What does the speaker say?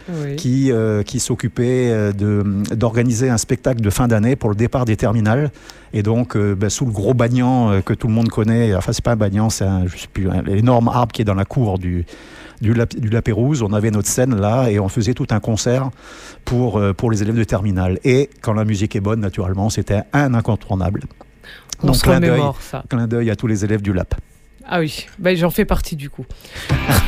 qui s'occupait d'organiser un spectacle de fin d'année pour le départ des terminales. Et donc, sous le gros banyan que tout le monde connaît, enfin, c'est pas un banyan, c'est un énorme arbre qui est dans la cour du Lapérouse. On avait notre scène là et on faisait tout un concert pour les élèves de terminale. Et quand la musique est bonne, naturellement, c'était un incontournable. On se remémore ça. Clin d'œil à tous les élèves du Lap. Ah oui, j'en fais partie du coup.